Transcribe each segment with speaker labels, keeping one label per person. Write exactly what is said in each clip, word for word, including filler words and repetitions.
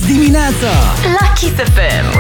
Speaker 1: dimineața
Speaker 2: la Kiss F M.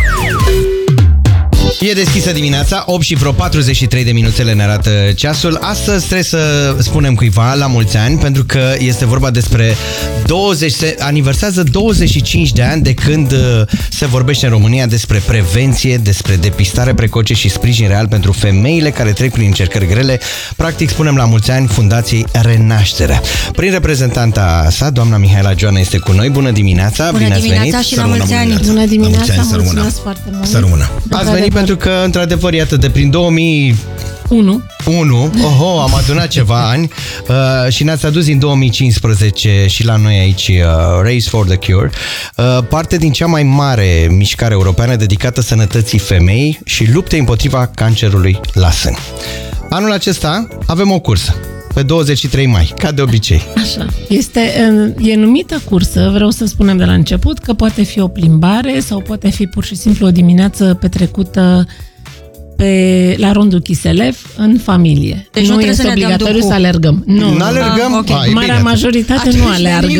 Speaker 3: E deschisă dimineața, opt și vreo patruzeci și trei de minuțele ne arată ceasul. Astăzi trebuie să spunem cuiva la mulți ani, pentru că este vorba despre douăzeci, se aniversează douăzeci și cinci de ani de când se vorbește în România despre prevenție, despre depistare precoce și sprijin real pentru femeile care trec prin încercări grele. Practic spunem la mulți ani Fundației Renașterea. Prin reprezentanta sa, doamna Mihaela Joana, este cu noi. Bună dimineața!
Speaker 4: Bună
Speaker 3: bine ați
Speaker 4: dimineața
Speaker 3: venit.
Speaker 4: și la mulți ani!
Speaker 5: Bună dimineața,
Speaker 3: mulți ani,
Speaker 5: mulțumesc foarte mult!
Speaker 3: Să rămână! Ați venit pentru că, într-adevăr, iată, de prin două mii
Speaker 5: unu.
Speaker 3: unu, oho, am adunat ceva ani uh, și ne-ați adus din două mii cincisprezece și la noi aici uh, Race for the Cure, uh, parte din cea mai mare mișcare europeană dedicată sănătății femei și luptei împotriva cancerului la sân. Anul acesta avem o cursă pe douăzeci și trei mai, ca de obicei.
Speaker 5: Așa. Este, e numită cursă, vreau să spunem de la început, că poate fi o plimbare sau poate fi pur și simplu o dimineață petrecută pe, la rondul Chiselev în familie.
Speaker 4: Deci
Speaker 5: nu,
Speaker 4: nu
Speaker 5: este obligatoriu să alergăm. Nu,
Speaker 3: nu alergăm?
Speaker 5: Ah, okay.
Speaker 3: Ah,
Speaker 5: Marea
Speaker 3: bine,
Speaker 5: majoritate
Speaker 4: atunci
Speaker 5: nu aleargă.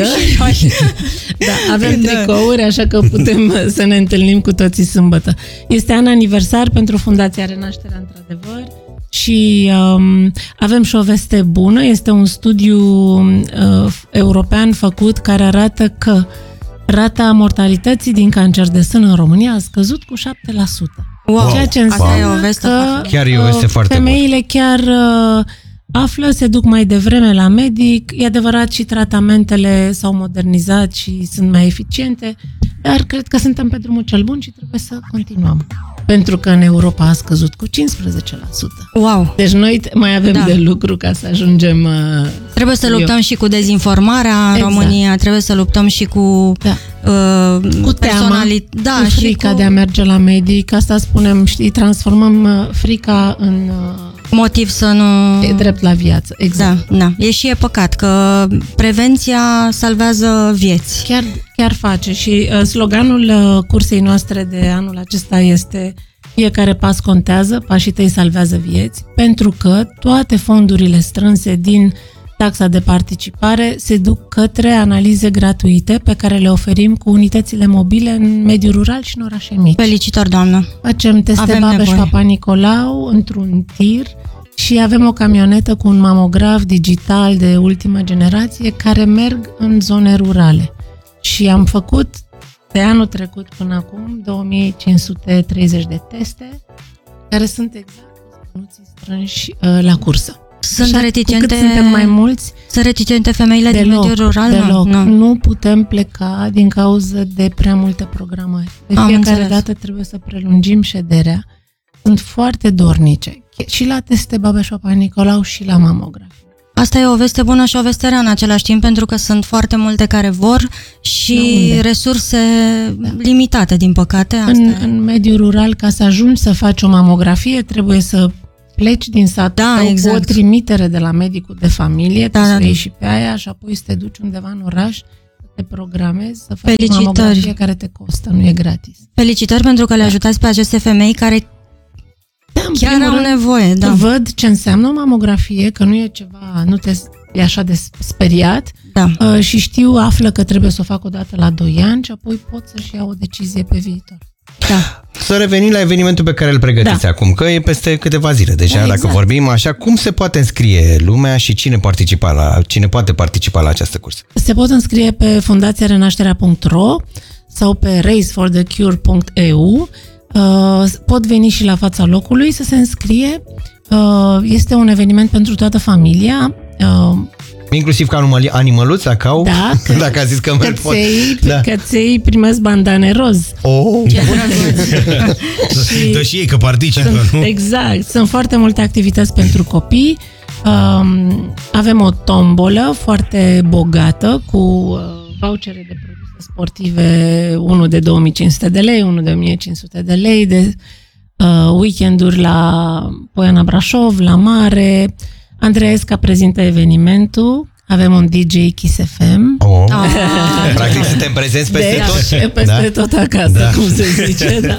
Speaker 5: Da, avem
Speaker 4: Da.
Speaker 5: tricouri, așa că putem să ne întâlnim cu toții sâmbătă. Este an aniversar pentru Fundația Renașterea, într-adevăr. Și um, avem și o veste bună. Este un studiu uh, european făcut care arată că rata mortalității din cancer de sân în România a scăzut cu șapte la sută.
Speaker 4: Wow.
Speaker 5: Ceea ce
Speaker 4: Asta
Speaker 5: înseamnă
Speaker 4: e o veste
Speaker 5: că
Speaker 4: foarte...
Speaker 3: Chiar e o veste foarte
Speaker 5: femeile chiar uh, află, se duc mai devreme la medic. E adevărat, și tratamentele s-au modernizat și sunt mai eficiente, dar cred că suntem pe drumul cel bun și trebuie să continuăm. Pentru că în Europa a scăzut cu cincisprezece la sută.
Speaker 4: Wow!
Speaker 5: Deci noi mai avem
Speaker 4: Da.
Speaker 5: de lucru ca să ajungem... Uh,
Speaker 4: Trebuie să
Speaker 5: eu.
Speaker 4: luptăm și cu dezinformarea în
Speaker 5: Exact.
Speaker 4: România, trebuie să luptăm și cu
Speaker 5: Da.
Speaker 4: uh,
Speaker 5: Cu teama,
Speaker 4: personali- da,
Speaker 5: cu
Speaker 4: și
Speaker 5: frica
Speaker 4: cu
Speaker 5: de a merge la medic. Asta spunem, știi, transformăm uh, frica în uh,
Speaker 4: motiv să nu...
Speaker 5: e drept la viață. Exact.
Speaker 4: Da, da. E și e păcat că prevenția salvează vieți.
Speaker 5: Chiar, chiar face. Și uh, sloganul uh, cursei noastre de anul acesta este: fiecare pas contează, pașii tăi salvează vieți, pentru că toate fondurile strânse din taxa de participare se duc către analize gratuite pe care le oferim cu unitățile mobile în mediul rural și în orașe mici.
Speaker 4: Felicitări, doamnă!
Speaker 5: Facem teste
Speaker 4: Avem
Speaker 5: Babeș
Speaker 4: nevoie.
Speaker 5: Papa Nicolau într-un tir și avem o camionetă cu un mamograf digital de ultimă generație care merg în zone rurale. Și am făcut de anul trecut până acum două mii cinci sute treizeci de teste care sunt exact bănuții strânși uh, la cursă.
Speaker 4: Sunt
Speaker 5: Așa,
Speaker 4: reticente,
Speaker 5: cu cât suntem mai mulți,
Speaker 4: sunt reticente femeile din
Speaker 5: deloc,
Speaker 4: mediul rural?
Speaker 5: deloc.
Speaker 4: Nu.
Speaker 5: Nu putem pleca din cauza de prea multe programări. De
Speaker 4: Am
Speaker 5: fiecare
Speaker 4: înțeles.
Speaker 5: dată trebuie să prelungim șederea. Sunt foarte dornice. Și la teste Babeș Papa Nicolau și la mamograf.
Speaker 4: Asta e o veste bună și o veste rea în același timp, pentru că sunt foarte multe care vor și
Speaker 5: Da,
Speaker 4: resurse
Speaker 5: Da.
Speaker 4: limitate, din păcate. Asta
Speaker 5: În,
Speaker 4: e.
Speaker 5: în mediul rural, ca să ajungi să faci o mamografie, trebuie să pleci din sat
Speaker 4: Da,
Speaker 5: tău
Speaker 4: exact.
Speaker 5: cu o trimitere de la medicul de familie,
Speaker 4: Da,
Speaker 5: trebuie
Speaker 4: da,
Speaker 5: să
Speaker 4: da.
Speaker 5: iei și pe aia și apoi să te duci undeva în oraș, să te programezi, să faci
Speaker 4: Felicitări.
Speaker 5: mamografie care te costă, nu e gratis.
Speaker 4: Felicitări pentru că le ajutați pe aceste femei care
Speaker 5: În
Speaker 4: chiar
Speaker 5: primul
Speaker 4: au
Speaker 5: rând,
Speaker 4: nevoie. Da.
Speaker 5: văd ce înseamnă o mamografie, că nu e ceva, nu te e așa de speriat,
Speaker 4: Da.
Speaker 5: uh, și știu, află că trebuie să o fac o dată la doi ani și apoi pot să-și iau o decizie pe viitor.
Speaker 4: Da.
Speaker 3: Să revenim la evenimentul pe care îl pregătiți
Speaker 5: Da.
Speaker 3: acum, că e peste câteva zile deja,
Speaker 5: Da,
Speaker 3: dacă
Speaker 5: exact.
Speaker 3: vorbim așa. Cum se poate înscrie lumea și cine, participa la, cine poate participa la această cursă?
Speaker 5: Se pot înscrie pe fundația renașterea punct ro sau pe race for the cure punct e u. Uh, pot veni și la fața locului să se înscrie. Uh, este un eveniment pentru toată familia. Uh,
Speaker 3: Inclusiv ca animali- animăluți, dacă au,
Speaker 5: Da, că-
Speaker 3: dacă a zis că merg pot.
Speaker 5: Căței,
Speaker 3: Da.
Speaker 5: căței primesc bandane roz.
Speaker 3: Oh.
Speaker 5: Și
Speaker 3: Dă și ei că participă,
Speaker 5: sunt,
Speaker 3: nu?
Speaker 5: exact. Sunt foarte multe activități pentru copii. Um, avem o tombolă foarte bogată cu uh, vouchere de produse sportive, unul de două mii cinci sute de lei, unul de o mie cinci sute de lei, de uh, weekenduri la Poiana Brașov, la mare. Andreesca prezintă evenimentul. Avem un D J Kiss F M.
Speaker 3: Oh.
Speaker 4: Ah.
Speaker 3: Practic suntem prezenți peste
Speaker 5: Deci,
Speaker 3: tot.
Speaker 5: peste tot acasă,
Speaker 3: Da.
Speaker 5: cum se zice, da.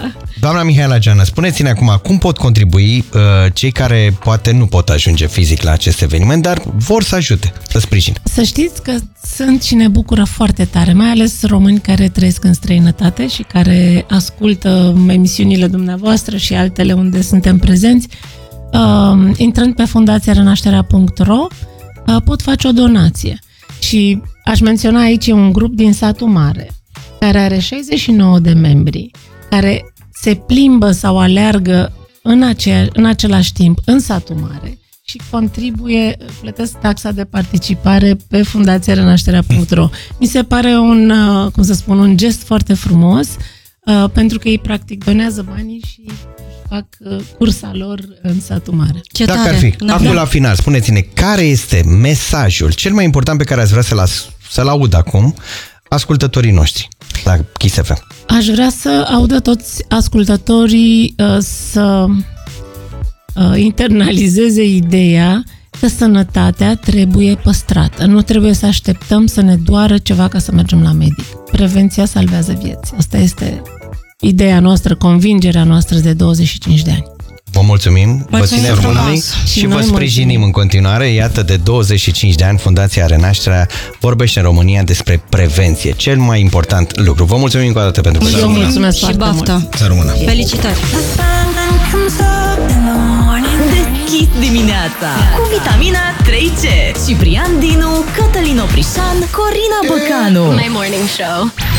Speaker 3: Doamna Mihaela Geană, spuneți-ne acum cum pot contribui uh, cei care poate nu pot ajunge fizic la acest eveniment, dar vor să ajute, să sprijine.
Speaker 5: Să știți că sunt și ne bucură foarte tare, mai ales români care trăiesc în străinătate și care ascultă emisiunile dumneavoastră și altele unde suntem prezenți. Uh, intrând pe fundația renașterea punct ro, uh, pot face o donație. Și aș menționa aici un grup din Satul Mare, care are șaizeci și nouă de membri, care se plimbă sau aleargă în, aceea, în același timp în Satul Mare și contribuie, plătesc taxa de participare pe fundația renașterea punct ro. Mi se pare un, cum să spun, un gest foarte frumos, pentru că ei practic donează banii și fac cursa lor în Satul Mare.
Speaker 4: Ce
Speaker 3: Dacă
Speaker 4: tare.
Speaker 3: ar fi,
Speaker 4: Da.
Speaker 3: acum la final, spuneți-ne, care este mesajul cel mai important pe care ați vrea să-l, as- să-l aud acum ascultătorii noștri la Kiss F M?
Speaker 5: Aș vrea să audă toți ascultătorii uh, să uh, internalizeze ideea că sănătatea trebuie păstrată. Nu trebuie să așteptăm să ne doară ceva ca să mergem la medic. Prevenția salvează vieți. Asta este ideea noastră, convingerea noastră de douăzeci și cinci de ani.
Speaker 3: Vă mulțumim, vă
Speaker 4: Mulțumim
Speaker 3: ținem
Speaker 4: frumos.
Speaker 3: mâinii și,
Speaker 5: Și
Speaker 3: vă
Speaker 5: noi
Speaker 3: sprijinim
Speaker 5: mulțumim.
Speaker 3: în continuare. Iată, de douăzeci și cinci de ani, Fundația Renașterea vorbește în România despre prevenție. Cel mai important lucru. Vă mulțumim încă o dată pentru
Speaker 5: Eu
Speaker 3: prezență.
Speaker 5: mulțumesc
Speaker 4: Și
Speaker 5: foarte
Speaker 4: baftă.
Speaker 5: mult.
Speaker 3: Să rămână.
Speaker 4: Felicitări.
Speaker 2: Deschis dimineața cu vitamina trei C. Ciprian Dinu, Cătălin Oprișan, Corina Băcanu.
Speaker 1: My morning show.